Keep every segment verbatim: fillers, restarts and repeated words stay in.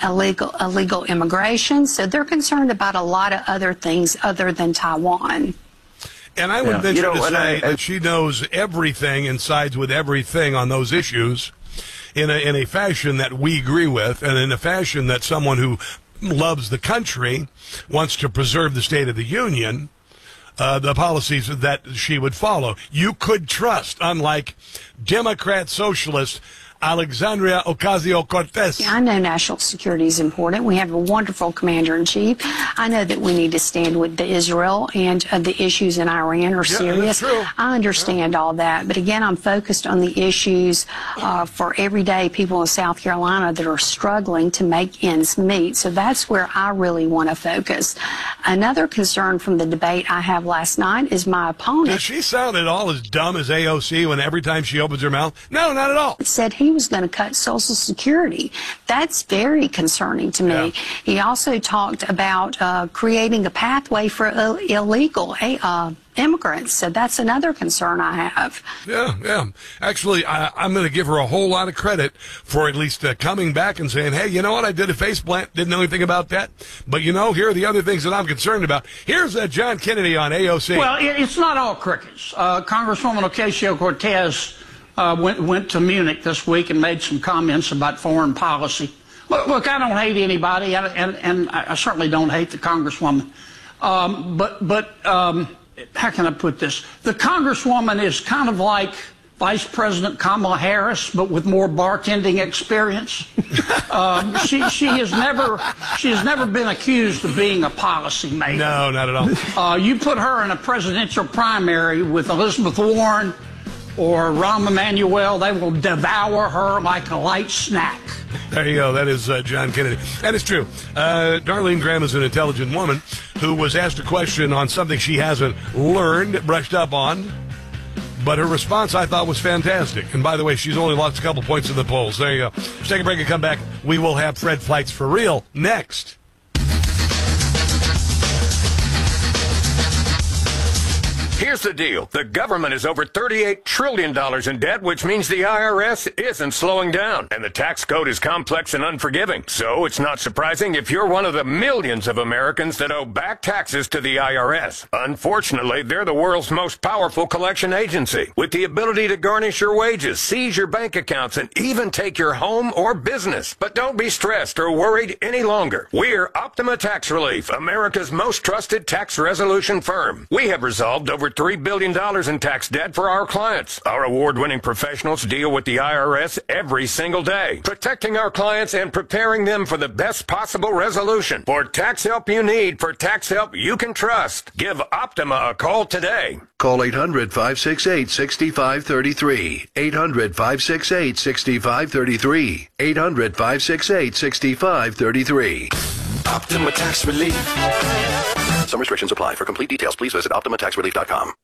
illegal illegal immigration. So they're concerned about a lot of other things other than Taiwan. And I would yeah. venture you know, to say I, I, that she knows everything and sides with everything on those issues in a, in a fashion that we agree with, and in a fashion that someone who loves the country, wants to preserve the State of the Union, uh, the policies that she would follow. You could trust, unlike Democrat socialist Alexandria Ocasio-Cortez. I know national security is important. We have a wonderful commander-in-chief. I know that we need to stand with the Israel, and uh, the issues in Iran are serious. Yeah, I understand yeah. all that. But again, I'm focused on the issues uh, for everyday people in South Carolina that are struggling to make ends meet. So that's where I really want to focus. Another concern from the debate I have last night is my opponent. Does she sound at all as dumb as A O C when every time she opens her mouth? No, not at all. Said he was going to cut Social Security. That's very concerning to me. Yeah. He also talked about uh, creating a pathway for Ill illegal uh, immigrants. So that's another concern I have. Yeah, yeah. Actually, I, I'm going to give her a whole lot of credit for at least uh, coming back and saying, hey, you know what? I did a face plant. Didn't know anything about that. But, you know, here are the other things that I'm concerned about. Here's uh, John Kennedy on A O C. Well, it, it's not all crickets. Uh, Congresswoman Ocasio-Cortez Uh, went, went to Munich this week and made some comments about foreign policy. Look, look I don't hate anybody, and, and, and I certainly don't hate the Congresswoman. Um, but but um, how can I put this? The Congresswoman is kind of like Vice President Kamala Harris, but with more bartending experience. um, she she has never she has never been accused of being a policymaker. No, not at all. Uh, you put her in a presidential primary with Elizabeth Warren or Rahm Emanuel, they will devour her like a light snack. There you go. That is uh, John Kennedy. And it's true. Uh, Darlene Graham is an intelligent woman who was asked a question on something she hasn't learned, brushed up on. But her response, I thought, was fantastic. And by the way, she's only lost a couple points in the polls. There you go. Let's take a break and come back. We will have Fred Flights for real next. Here's the deal. The government is over thirty-eight trillion dollars in debt, which means the I R S isn't slowing down. And the tax code is complex and unforgiving. So it's not surprising if you're one of the millions of Americans that owe back taxes to the I R S. Unfortunately, they're the world's most powerful collection agency, with the ability to garnish your wages, seize your bank accounts, and even take your home or business. But don't be stressed or worried any longer. We're Optima Tax Relief, America's most trusted tax resolution firm. We have resolved over three billion dollars in tax debt for our clients. Our award-winning professionals deal with the I R S every single day, protecting our clients and preparing them for the best possible resolution. For tax help you need, for tax help you can trust, give Optima a call today. Call eight hundred, five six eight, six five three three. eight hundred, five six eight, six five three three. eight hundred, five six eight, six five three three. Optima Tax Relief. Some restrictions apply. For complete details, please visit optima tax relief dot com.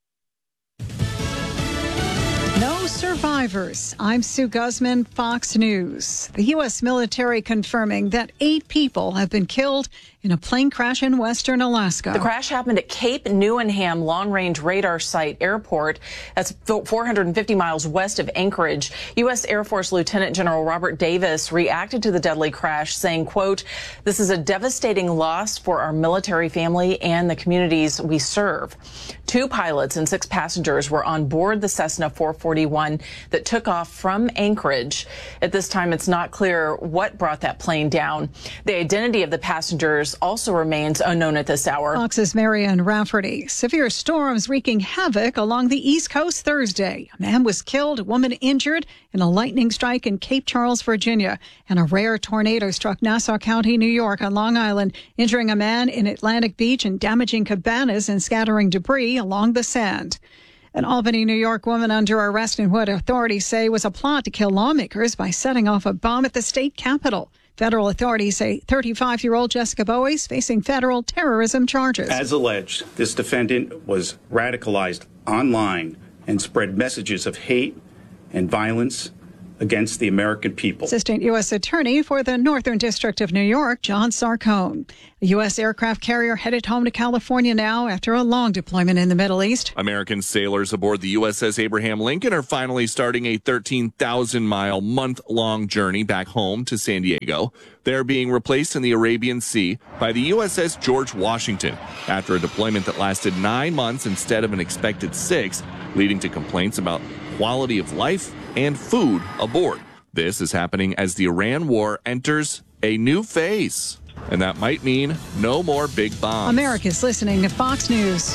No survivors. I'm Sue Guzman, Fox News. The U S military confirming that eight people have been killed in a plane crash in western Alaska. The crash happened at Cape Neuenham Long Range Radar Site Airport. That's four hundred fifty miles west of Anchorage. U S Air Force Lieutenant General Robert Davis reacted to the deadly crash, saying, quote, "This is a devastating loss for our military family and the communities we serve." Two pilots and six passengers were on board the Cessna four forty-one that took off from Anchorage. At this time, it's not clear what brought that plane down. The identity of the passengers also remains unknown at this hour. Fox's Marianne Rafferty. Severe storms wreaking havoc along the East Coast Thursday. A man was killed, a woman injured in a lightning strike in Cape Charles, Virginia. And a rare tornado struck Nassau County, New York on Long Island, injuring a man in Atlantic Beach and damaging cabanas and scattering debris along the sand. An Albany, New York woman under arrest in what authorities say was a plot to kill lawmakers by setting off a bomb at the state capitol. Federal authorities say thirty-five-year-old Jessica Bowie is facing federal terrorism charges. As alleged, this defendant was radicalized online and spread messages of hate and violence against the American people. Assistant U S Attorney for the Northern District of New York, John Sarcone. A U S aircraft carrier headed home to California now after a long deployment in the Middle East. American sailors aboard the U S S Abraham Lincoln are finally starting a thirteen thousand mile month-long journey back home to San Diego. They're being replaced in the Arabian Sea by the U S S George Washington after a deployment that lasted nine months instead of an expected six, leading to complaints about quality of life and food aboard. This is happening as the Iran war enters a new phase, and that might mean no more big bombs. America's listening to Fox News.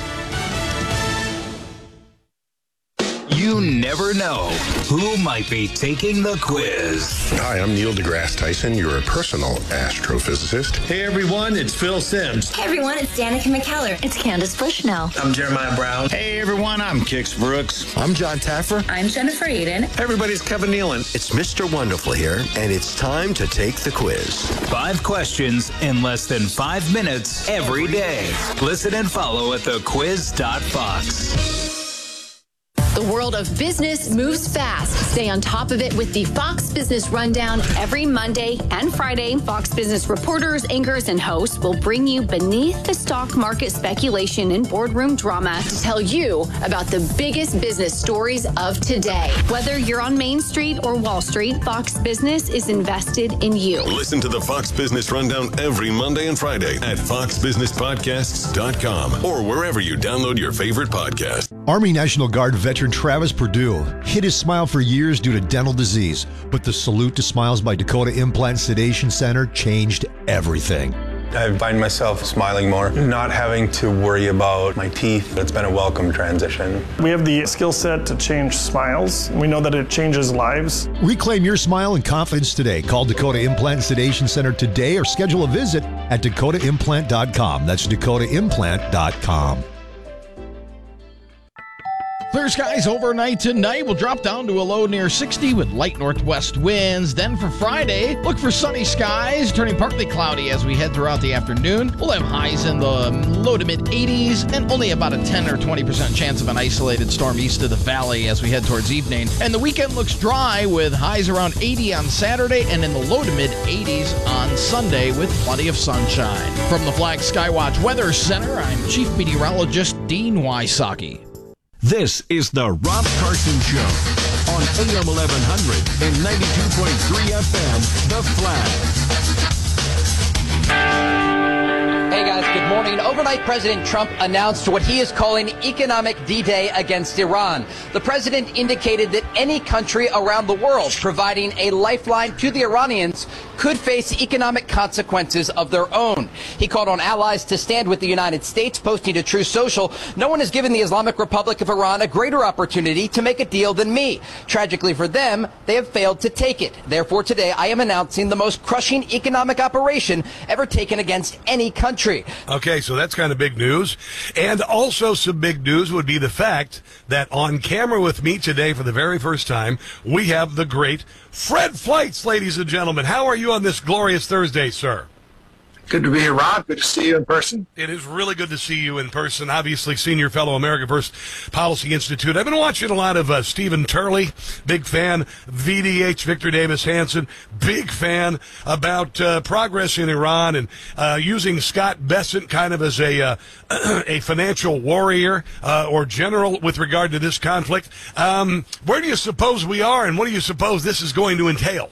You never know who might be taking the quiz. Hi, I'm Neil deGrasse Tyson, your personal astrophysicist. Hey everyone, it's Phil Sims. Hey everyone, it's Danica McKellar. It's Candace Bushnell. I'm Jeremiah Brown. Hey everyone, I'm Kix Brooks. I'm John Taffer. I'm Jennifer Eden. Hey everybody, it's Kevin Nealon. It's Mister Wonderful here, and it's time to take the quiz. Five questions in less than five minutes every day. Listen and follow at the quiz dot fox. The world of business moves fast. Stay on top of it with the Fox Business Rundown every Monday and Friday. Fox Business reporters, anchors, and hosts will bring you beneath the stock market speculation and boardroom drama to tell you about the biggest business stories of today. Whether you're on Main Street or Wall Street, Fox Business is invested in you. Listen to the Fox Business Rundown every Monday and Friday at fox business podcasts dot com or wherever you download your favorite podcast. Army National Guard veteran Travis Purdue hid his smile for years due to dental disease, but the Salute to Smiles by Dakota Implant Sedation Center changed everything. I find myself smiling more, not having to worry about my teeth. It's been a welcome transition. We have the skill set to change smiles. We know that it changes lives. Reclaim your smile and confidence today. Call Dakota Implant Sedation Center today or schedule a visit at dakota implant dot com. That's dakota implant dot com. Clear skies overnight tonight. Will drop down to a low near sixty with light northwest winds. Then for Friday, look for sunny skies, turning partly cloudy as we head throughout the afternoon. We'll have highs in the low to mid eighties and only about a ten or twenty percent chance of an isolated storm east of the valley as we head towards evening. And the weekend looks dry with highs around eighty on Saturday and in the low to mid eighties on Sunday with plenty of sunshine. From the Flag Skywatch Weather Center, I'm Chief Meteorologist Dean Wysocki. This is the Rob Carson Show on A M eleven hundred and ninety-two point three F M, The Flag. Hey guys, good morning. Overnight, President Trump announced what he is calling economic D-Day against Iran. The president indicated that any country around the world providing a lifeline to the Iranians could face economic consequences of their own. He called on allies to stand with the United States, posting to Truth Social, "No one has given the Islamic Republic of Iran a greater opportunity to make a deal than me. Tragically for them, they have failed to take it. Therefore, today I am announcing the most crushing economic operation ever taken against any country." Okay, so that's kind of big news. And also some big news would be the fact that on camera with me today for the very first time, we have the great Fred Fleitz, ladies and gentlemen. How are you on this glorious Thursday, sir? Good to be here, Rob. Good to see you in person. It is really good to see you in person. Obviously, senior fellow America First Policy Institute. I've been watching a lot of uh, Stephen Turley, big fan. V D H, Victor Davis Hanson, big fan about uh, progress in Iran and uh, using Scott Bessent kind of as a uh, a financial warrior uh, or general with regard to this conflict. Um, where do you suppose we are, and what do you suppose this is going to entail?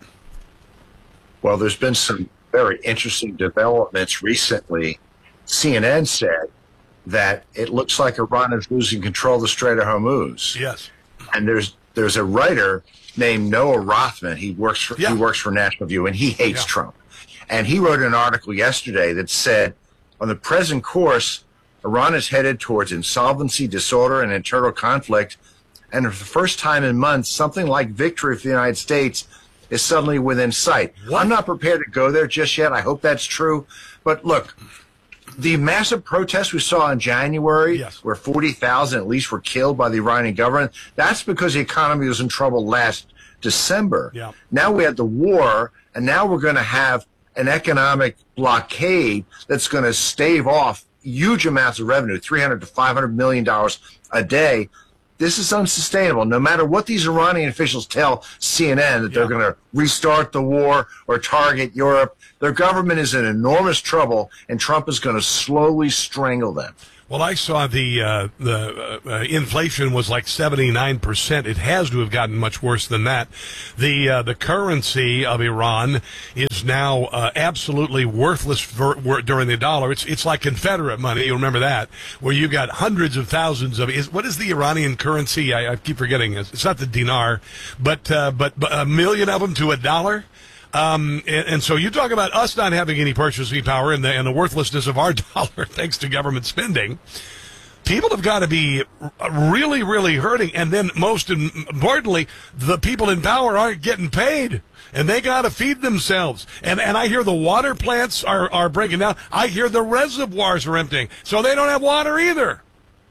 Well, there's been some very interesting developments recently. C N N said that it looks like Iran is losing control of the Strait of Hormuz. Yes. And there's there's a writer named Noah Rothman. He works for yeah. he works for National View, and he hates yeah. Trump. And he wrote an article yesterday that said, on the present course, Iran is headed towards insolvency, disorder, and internal conflict. And for the first time in months, something like victory for the United States is suddenly within sight. What? I'm not prepared to go there just yet. I hope that's true. But look, the massive protests we saw in January, yes. where forty thousand at least were killed by the Iranian government, that's because the economy was in trouble last December. Yeah. Now we had the war, and now we're going to have an economic blockade that's going to stave off huge amounts of revenue, three hundred to five hundred million dollars a day. This is unsustainable. No matter what these Iranian officials tell C N N that yeah. they're going to restart the war or target Europe, their government is in enormous trouble, and Trump is going to slowly strangle them. Well, I saw the uh, the uh, inflation was like seventy-nine percent. It has to have gotten much worse than that. The uh, the currency of Iran is now uh, absolutely worthless for, for, during the dollar. It's it's like Confederate money. You remember that, where you got hundreds of thousands of. Is, what is the Iranian currency? I, I keep forgetting. It's not the dinar, but uh, but, but a million of them to a dollar. Um, and, and so you talk about us not having any purchasing power and the, and the worthlessness of our dollar thanks to government spending. People have got to be really, really hurting. And then most importantly, the people in power aren't getting paid. And they got to feed themselves. And and I hear the water plants are, are breaking down. I hear the reservoirs are emptying. So they don't have water either.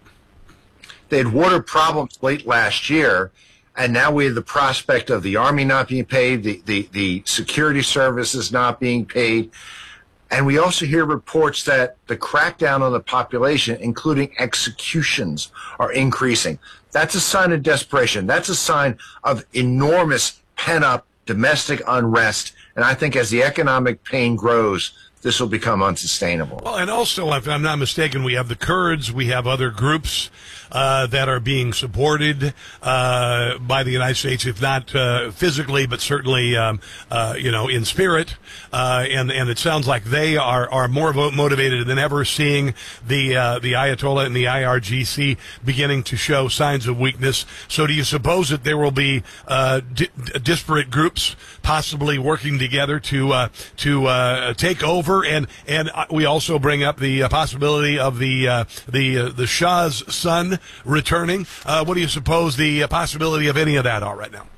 They had water problems late last year. And now we have the prospect of the Army not being paid, the, the, the security services not being paid. And we also hear reports that the crackdown on the population, including executions, are increasing. That's a sign of desperation. That's a sign of enormous pent-up domestic unrest. And I think as the economic pain grows, this will become unsustainable. Well, and also, if I'm not mistaken, we have the Kurds, we have other groups uh, that are being supported uh, by the United States, if not uh, physically, but certainly, um, uh, you know, in spirit. Uh, and and it sounds like they are are more motivated than ever, seeing the uh, the Ayatollah and the I R G C beginning to show signs of weakness. So, do you suppose that there will be uh, di- disparate groups possibly working together to uh, to uh, take over? And and we also bring up the uh, possibility of the uh, the uh, the Shah's son returning. Uh, what do you suppose the uh, possibility of any of that are right now?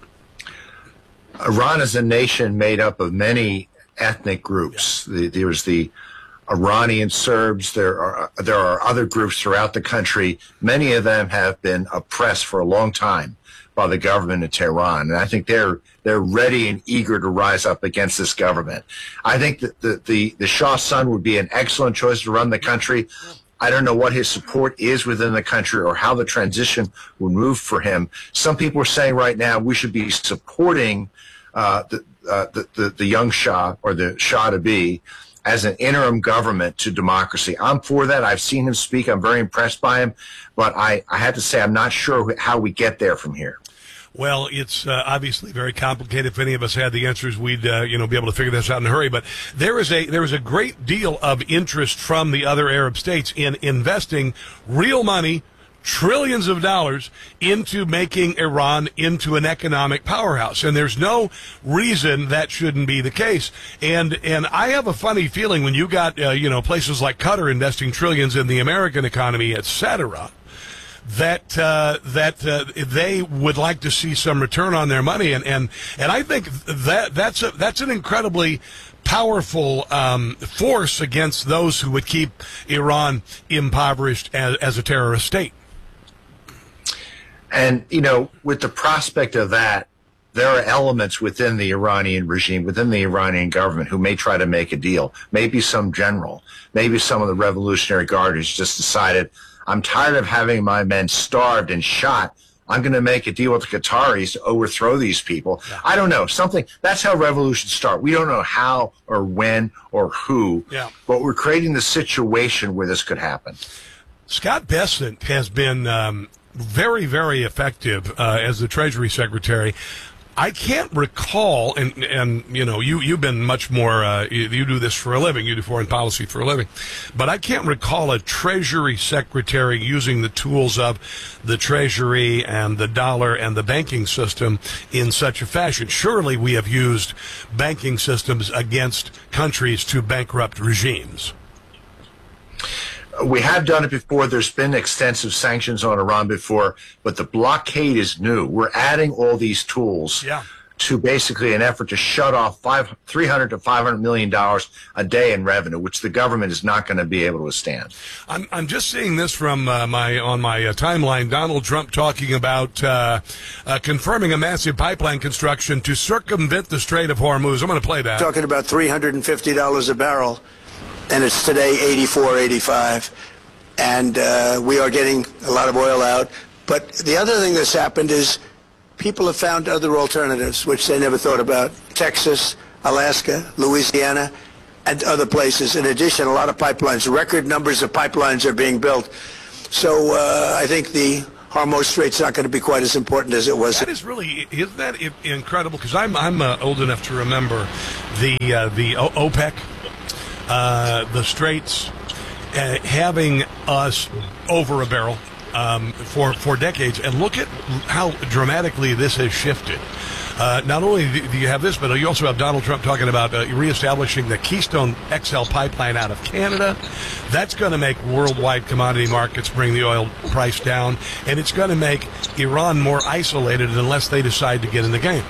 Iran is a nation made up of many ethnic groups. Yeah. The, there's the Iranian Serbs. There are there are other groups throughout the country. Many of them have been oppressed for a long time by the government in Tehran, and I think they're they're ready and eager to rise up against this government. I think that the the, the Shah's son would be an excellent choice to run the country. I don't know what his support is within the country or how the transition will move for him. Some people are saying right now we should be supporting uh, the, uh, the, the the young Shah or the Shah to be as an interim government to democracy. I'm for that. I've seen him speak. I'm very impressed by him, but I, I have to say I'm not sure how we get there from here. Well, it's uh, obviously very complicated. If any of us had the answers, we'd uh, you know be able to figure this out in a hurry. But there is a there is a great deal of interest from the other Arab states in investing real money, trillions of dollars, into making Iran into an economic powerhouse. And there's no reason that shouldn't be the case. And and I have a funny feeling when you got uh, you know places like Qatar investing trillions in the American economy, et cetera, that uh, that uh, they would like to see some return on their money, and and, and I think that that's a, that's an incredibly powerful um, force against those who would keep Iran impoverished as, as a terrorist state. And you know, with the prospect of that, there are elements within the Iranian regime, within the Iranian government, who may try to make a deal. Maybe some general, maybe some of the Revolutionary Guard who's just decided, I'm tired of having my men starved and shot. I'm going to make a deal with the Qataris to overthrow these people. Yeah. I don't know. Something. That's how revolutions start. We don't know how or when or who, yeah. but we're creating the situation where this could happen. Scott Bessent has been um, very, very effective uh, as the Treasury Secretary. I can't recall, and, and you know, you, you've been much more, uh, you, you do this for a living, you do foreign policy for a living, but I can't recall a Treasury Secretary using the tools of the Treasury and the dollar and the banking system in such a fashion. Surely we have used banking systems against countries to bankrupt regimes. We have done it before. There's been extensive sanctions on Iran before, but the blockade is new. We're adding all these tools yeah. to basically an effort to shut off five, three hundred to five hundred million dollars a day in revenue, which the government is not going to be able to withstand. I'm, I'm just seeing this from uh, my on my uh, timeline. Donald Trump talking about uh, uh, confirming a massive pipeline construction to circumvent the Strait of Hormuz. I'm going to play that. Talking about three hundred fifty dollars a barrel. And it's today eighty-four, eighty-five, and uh, we are getting a lot of oil out. But the other thing that's happened is people have found other alternatives, which they never thought about. Texas, Alaska, Louisiana, and other places. In addition, a lot of pipelines, record numbers of pipelines are being built. So uh, I think the Hormuz Strait's not going to be quite as important as it was. That is really, isn't that incredible? Because I'm I'm uh, old enough to remember the uh, the o- OPEC, uh, the Straits, uh, having us over a barrel um, for for decades, and look at how dramatically this has shifted. Uh, not only do you have this, but you also have Donald Trump talking about uh, reestablishing the Keystone X L pipeline out of Canada. That's going to make worldwide commodity markets bring the oil price down, and it's going to make Iran more isolated unless they decide to get in the game.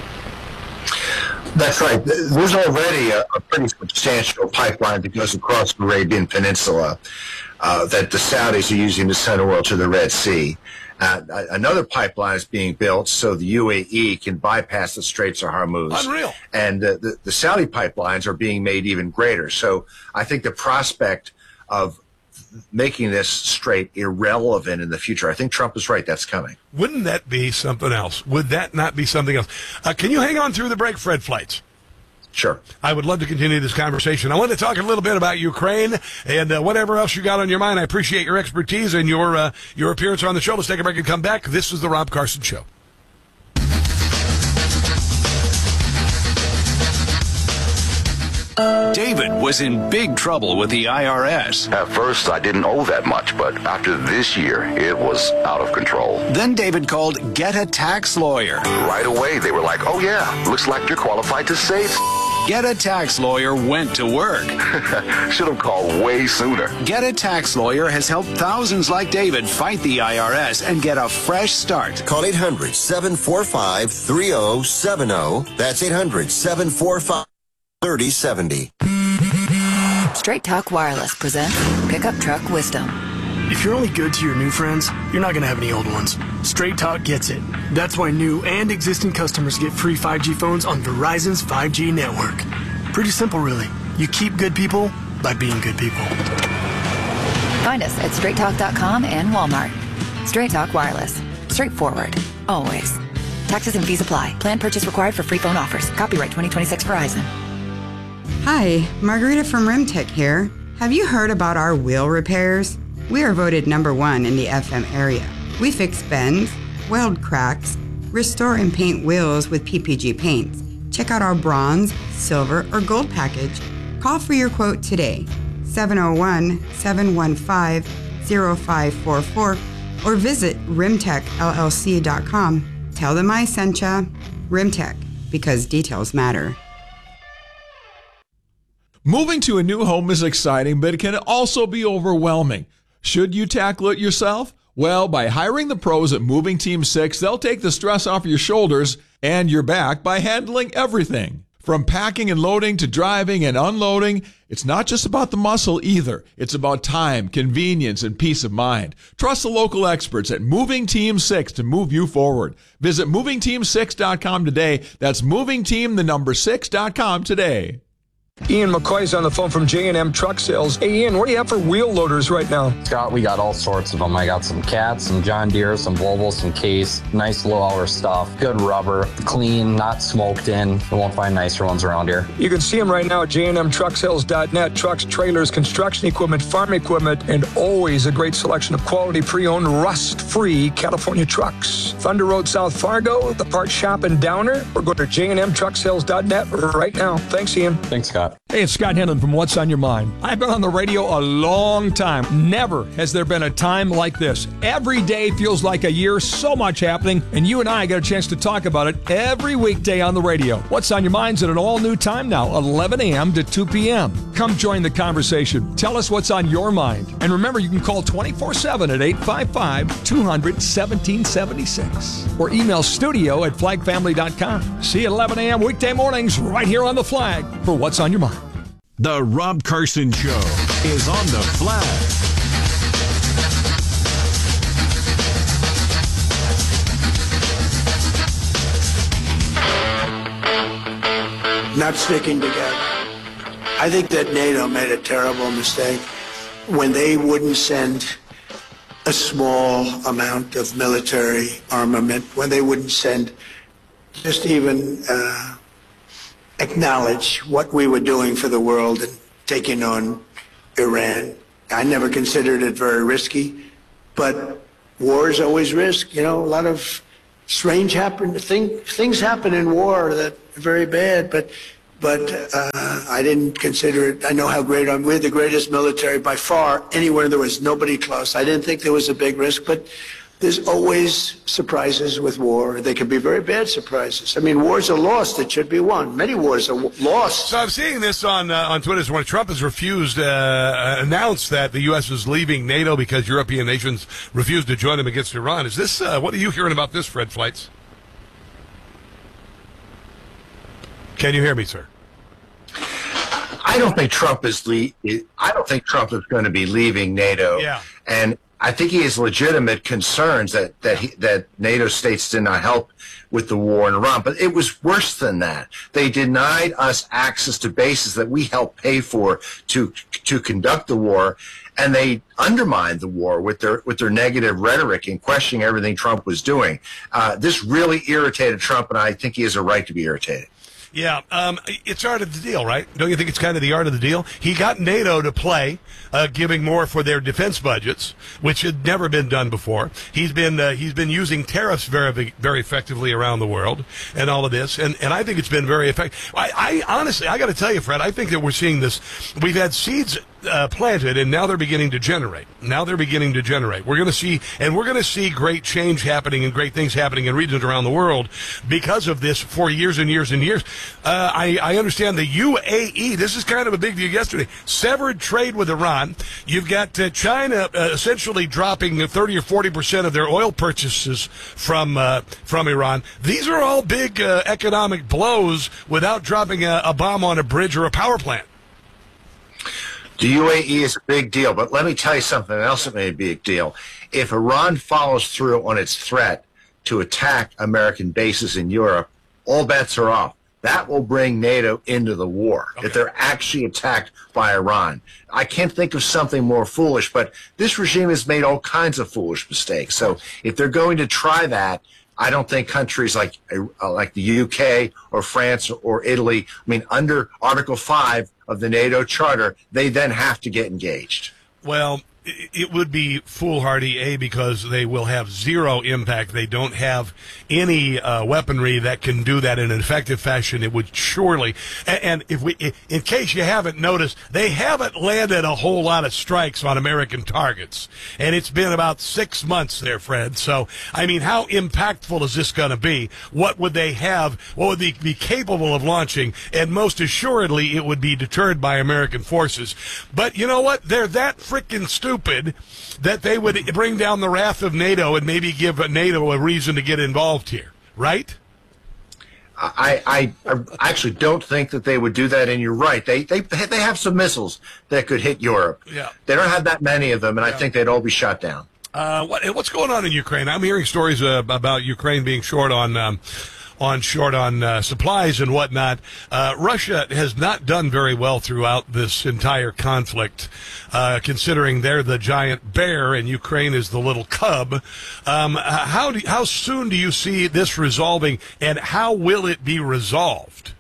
That's right. There's already a, a pretty substantial pipeline that goes across the Arabian Peninsula uh, that the Saudis are using to send oil to the Red Sea. Uh, another pipeline is being built so the U A E can bypass the Straits of Hormuz. Unreal. And uh, the, the Saudi pipelines are being made even greater. So I think the prospect of making this strait irrelevant in the future, I think Trump is right. That's coming. Wouldn't that be something else? Would that not be something else? Uh, can you hang on through the break, Fred Flights? Sure. I would love to continue this conversation. I want to talk a little bit about Ukraine and uh, whatever else you got on your mind. I appreciate your expertise and your uh, your appearance on the show. Let's take a break and come back. This is the Rob Carson Show. David was in big trouble with the I R S. At first, I didn't owe that much, but after this year, it was out of control. Then David called Get a Tax Lawyer. Right away, they were like, oh yeah, looks like you're qualified to save. Get a Tax Lawyer went to work. Should have called way sooner. Get a Tax Lawyer has helped thousands like David fight the I R S and get a fresh start. Call eight hundred, seven four five, three zero seven zero. That's eight hundred, seven four five, three zero seven zero. Straight Talk Wireless presents Pickup Truck Wisdom. If you're only good to your new friends, you're not going to have any old ones. Straight Talk gets it. That's why new and existing customers get free five G phones on Verizon's five G network. Pretty simple, really. You keep good people by being good people. Find us at straight talk dot com and Walmart. Straight Talk Wireless. Straightforward. Always. Taxes and fees apply. Plan purchase required for free phone offers. Copyright twenty twenty-six Verizon. Hi, Margarita from Rimtech here. Have you heard about our wheel repairs? We are voted number one in the F M area. We fix bends, weld cracks, restore and paint wheels with P P G paints. Check out our bronze, silver, or gold package. Call for your quote today, seven oh one, seven one five, oh five four four, or visit rimtech L L C dot com. Tell them I sent ya. Rimtech, because details matter. Moving to a new home is exciting, but it can also be overwhelming. Should you tackle it yourself? Well, by hiring the pros at Moving Team six, they'll take the stress off your shoulders and your back by handling everything. From packing and loading to driving and unloading, it's not just about the muscle either. It's about time, convenience, and peace of mind. Trust the local experts at Moving Team six to move you forward. Visit moving team six dot com today. That's moving team the number six dot com today. Ian McCoy's on the phone from J and M Truck Sales. Hey, Ian, what do you have for wheel loaders right now? Scott, we got all sorts of them. I got some Cats, some John Deere, some Volvo, some Case. Nice low-hour stuff. Good rubber. Clean, not smoked in. You won't find nicer ones around here. You can see them right now at J and M truck sales dot net. Trucks, trailers, construction equipment, farm equipment, and always a great selection of quality pre-owned, rust-free California trucks. Thunder Road, South Fargo, the part shop in Downer, or go to J and M truck sales dot net right now. Thanks, Ian. Thanks, Scott. Hey, it's Scott Henlon from What's on Your Mind. I've been on the radio a long time. Never has there been a time like this. Every day feels like a year, so much happening, and you and I get a chance to talk about it every weekday on the radio. What's on Your Mind's at an all-new time now, eleven a.m. to two p.m. Come join the conversation. Tell us what's on your mind. And remember, you can call twenty-four seven at eight five five, two hundred, seventeen seventy-six or email studio at flag family dot com. See you at eleven a.m. weekday mornings right here on The Flag for What's on Your Mind. The Rob Carson Show is on The Flag. Not sticking together. I think that NATO made a terrible mistake when they wouldn't send a small amount of military armament, when they wouldn't send, just even uh, acknowledge what we were doing for the world and taking on Iran. I never considered it very risky, but war is always risk. You know, a lot of strange happen thing, things happen in war that are very bad, but but uh, I didn't consider it. I know how great I'm. We're the greatest military by far anywhere. There was nobody close. I didn't think there was a big risk, but there's always surprises with war. They can be very bad surprises. I mean, wars are lost that should be won. Many wars are w- lost. So I'm seeing this on uh, on Twitter when Trump has refused, uh, announced that the U S is leaving NATO because European nations refused to join him against Iran. Is this, uh, what are you hearing about this, Fred Flights? Can you hear me, sir? I don't think Trump is le- I don't think Trump is going to be leaving NATO. Yeah. And I think he has legitimate concerns that that he, that NATO states did not help with the war in Iran. But it was worse than that. They denied us access to bases that we helped pay for to to conduct the war, and they undermined the war with their with their negative rhetoric and questioning everything Trump was doing. Uh, this really irritated Trump, and I think he has a right to be irritated. Yeah, um, it's art of the deal, right? Don't you think it's kind of the art of the deal? He got NATO to play, uh, giving more for their defense budgets, which had never been done before. He's been uh, he's been using tariffs very very effectively around the world, and all of this, and and I think it's been very effective. I, I honestly, I got to tell you, Fred, I think that we're seeing this. We've had seeds uh, planted, and now they're beginning to generate. Now they're beginning to generate. We're going to see, and we're going to see great change happening and great things happening in regions around the world because of this for years and years and years. Uh, I, I understand the U A E, this is kind of a big deal yesterday, severed trade with Iran. You've got uh, China uh, essentially dropping thirty or forty percent of their oil purchases from uh, from Iran. These are all big uh, economic blows without dropping a, a bomb on a bridge or a power plant. The U A E is a big deal, but let me tell you something else that may be a big deal. If Iran follows through on its threat to attack American bases in Europe, all bets are off. That will bring NATO into the war, okay, if they're actually attacked by Iran. I can't think of something more foolish, but this regime has made all kinds of foolish mistakes. So if they're going to try that, I don't think countries like uh, like the U K or France or Italy, I mean, under Article five of the NATO Charter, they then have to get engaged. Well, it would be foolhardy, A, because they will have zero impact. They don't have any uh, weaponry that can do that in an effective fashion. It would surely, and, and if we, in case you haven't noticed, they haven't landed a whole lot of strikes on American targets. And it's been about six months there, Fred. So, I mean, how impactful is this going to be? What would they have? What would they be capable of launching? And most assuredly, it would be deterred by American forces. But you know what? They're that freaking stupid Stupid that they would bring down the wrath of NATO and maybe give NATO a reason to get involved here, right? I, I, I actually don't think that they would do that, and you're right. They they they have some missiles that could hit Europe. Yeah. They don't have that many of them, and yeah. I think they'd all be shot down. Uh, what, what's going on in Ukraine? I'm hearing stories uh, about Ukraine being short on um, on short on uh, supplies and whatnot. Uh, Russia has not done very well throughout this entire conflict, uh, considering they're the giant bear and Ukraine is the little cub. Um, how do, how soon do you see this resolving, and how will it be resolved?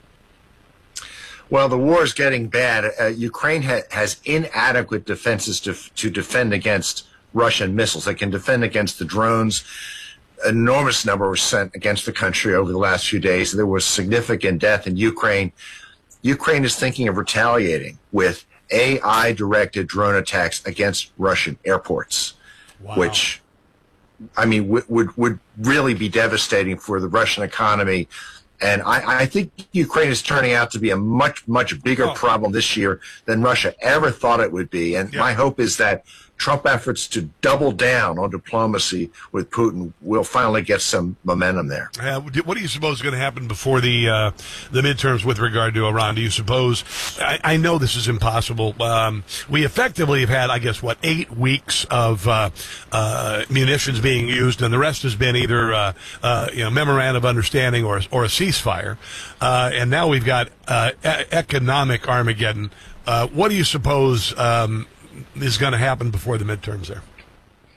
Well, the war is getting bad. Uh, Ukraine ha- has inadequate defenses to, to defend against Russian missiles. They can defend against the drones. Enormous number was sent against the country over the last few days. There was significant death in Ukraine. Ukraine is thinking of retaliating with A I-directed drone attacks against Russian airports, wow. which, I mean, w- would would really be devastating for the Russian economy. And I, I think Ukraine is turning out to be a much, much bigger oh. problem this year than Russia ever thought it would be. And yeah. my hope is that Trump efforts to double down on diplomacy with Putin will finally get some momentum there. Uh, what do you suppose is going to happen before the uh, the midterms with regard to Iran? Do you suppose? I, I know this is impossible. Um, we effectively have had, I guess, what, eight weeks of uh, uh, munitions being used, and the rest has been either uh, uh, you know, memorandum of understanding or or a ceasefire. Uh, and now we've got uh, e- economic Armageddon. Uh, what do you suppose? Um, is going to happen before the midterms there?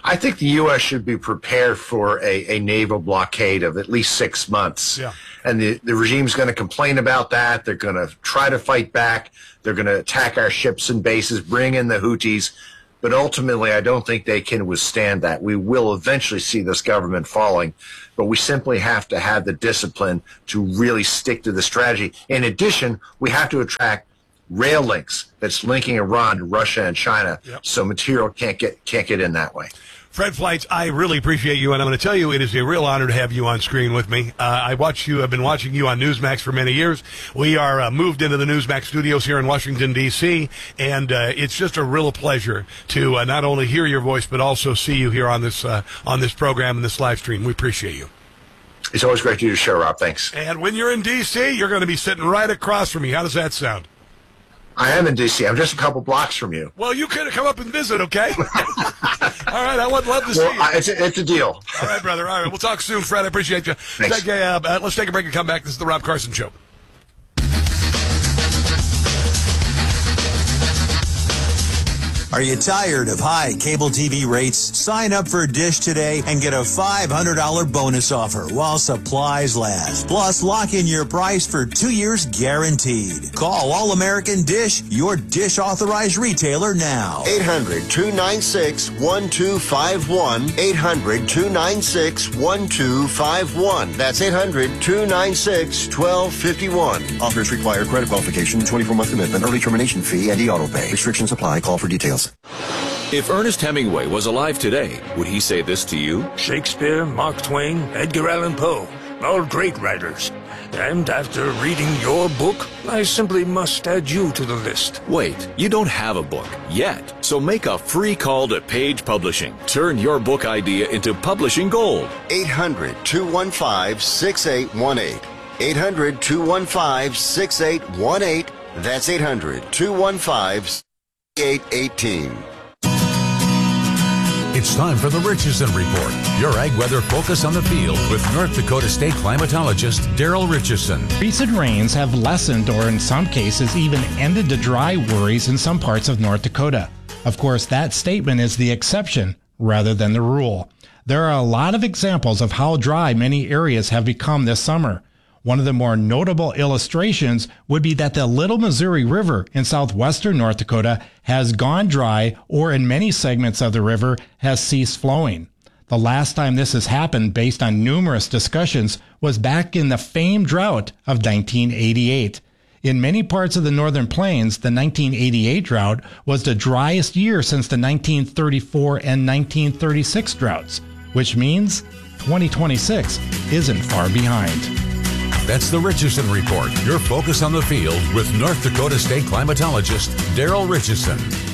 I think the U S should be prepared for a, a naval blockade of at least six months. Yeah. And the, the regime's going to complain about that. They're going to try to fight back. They're going to attack our ships and bases, bring in the Houthis. But ultimately, I don't think they can withstand that. We will eventually see this government falling, but we simply have to have the discipline to really stick to the strategy. In addition, we have to attract rail links that's linking Iran to Russia and China, yep. so material can't get can't get in that way. Fred Fleitz, I really appreciate you, and I'm going to tell you it is a real honor to have you on screen with me. Uh, I watch you. I've been watching you on Newsmax for many years. We are uh, moved into the Newsmax studios here in Washington, D C, and uh, it's just a real pleasure to uh, not only hear your voice but also see you here on this uh, on this program and this live stream. We appreciate you. It's always great to do the show, Rob. Thanks. And when you're in D C, you're going to be sitting right across from me. How does that sound? I am in D C. I'm just a couple blocks from you. Well, you could come up and visit, okay? All right, I would love to well, see you. I, it's, a, it's a deal. All right, brother. All right, we'll talk soon, Fred. I appreciate you. Thanks. Take a, uh, let's take a break and come back. This is the Rob Carson Show. Are you tired of high cable T V rates? Sign up for Dish today and get a five hundred dollars bonus offer while supplies last. Plus, lock in your price for two years guaranteed. Call All American Dish, your Dish authorized retailer now. eight hundred, two nine six, one two five one. eight hundred, two nine six, one two five one. That's eight hundred, two nine six, one two five one. Offers require credit qualification, twenty-four month commitment, early termination fee, and e-auto pay. Restrictions apply. Call for details. If Ernest Hemingway was alive today, would he say this to you? Shakespeare, Mark Twain, Edgar Allan Poe, all great writers. And after reading your book, I simply must add you to the list. Wait, you don't have a book yet. So make a free call to Page Publishing. Turn your book idea into publishing gold. eight hundred, two one five, six eight one eight. eight hundred, two one five, six eight one eight. That's eight hundred, two one five, six eight one eight. It's time for the Richardson Report, your ag weather focus on the field with North Dakota State climatologist Daryl Richardson. Recent rains have lessened or in some cases even ended the dry worries in some parts of North Dakota. Of course, that statement is the exception rather than the rule. There are a lot of examples of how dry many areas have become this summer. One of the more notable illustrations would be that the Little Missouri River in southwestern North Dakota has gone dry, or in many segments of the river has ceased flowing. The last time this has happened, based on numerous discussions, was back in the famed drought of nineteen eighty-eight. In many parts of the northern plains, the nineteen eighty-eight drought was the driest year since the nineteen thirty-four and nineteen thirty-six droughts, which means twenty twenty-six isn't far behind. That's the Richardson Report, your focus on the field with North Dakota State climatologist Daryl Richardson.